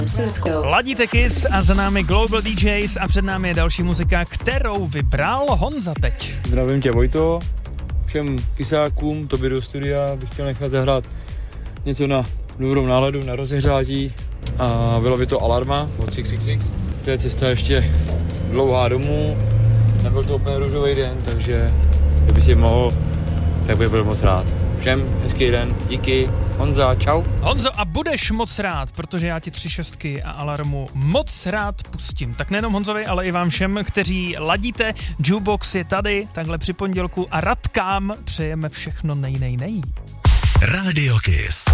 Ladíte Kiss a za námi Global DJs a před námi je další muzika, kterou vybral Honza teď. Zdravím tě, Vojto. Všem kysákům, tobě do studia bych chtěl nechat zahrát něco na dobrou náladu, na rozehřátí a bylo by to Alarma od 666. To je cesta ještě dlouhá domů, nebyl to úplně růžový den, takže kdyby si mohl, tak bych byl moc rád. Všem hezký den, díky, Honza, čau. Honzo, a budeš moc rád, protože já ti 3 šestky a Alarmu moc rád pustím. Tak nejenom Honzovi, ale i vám všem, kteří ladíte. Jukebox je tady, takhle při pondělku a Radkám přejeme všechno nej. Radio Kiss.